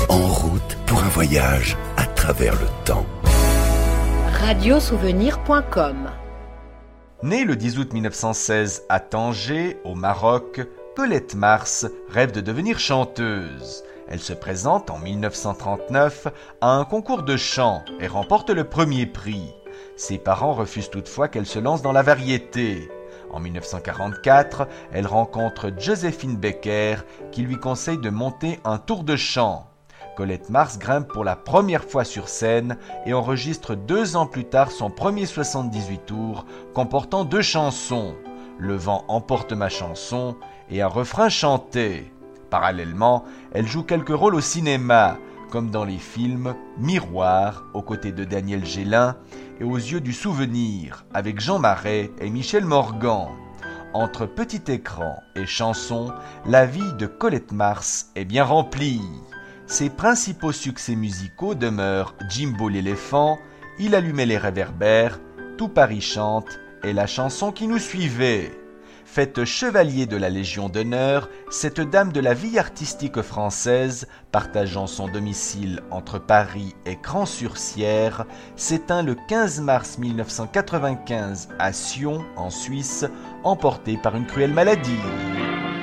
En route pour un voyage à travers le temps. Radiosouvenir.com. Née le 10 août 1916 à Tanger, au Maroc, Colette Mars rêve de devenir chanteuse. Elle se présente en 1939 à un concours de chant et remporte le premier prix. Ses parents refusent toutefois qu'elle se lance dans la variété. En 1944, elle rencontre Joséphine Baker qui lui conseille de monter un tour de chant. Colette Mars grimpe pour la première fois sur scène et enregistre 2 ans plus tard son premier 78 tours comportant 2 chansons, Le vent emporte ma chanson et un refrain chanté. Parallèlement, elle joue quelques rôles au cinéma, comme dans les films Miroir, aux côtés de Daniel Gélin, et Aux yeux du souvenir, avec Jean Marais et Michel Morgan. Entre petit écran et chanson, la vie de Colette Mars est bien remplie. Ses principaux succès musicaux demeurent Jimbo l'éléphant, Il allumait les réverbères, Tout Paris chante et la chanson qui nous suivait. Faite chevalier de la Légion d'honneur, cette dame de la vie artistique française, partageant son domicile entre Paris et Cran-sur-Sierre, s'éteint le 15 mars 1995 à Sion, en Suisse, emportée par une cruelle maladie.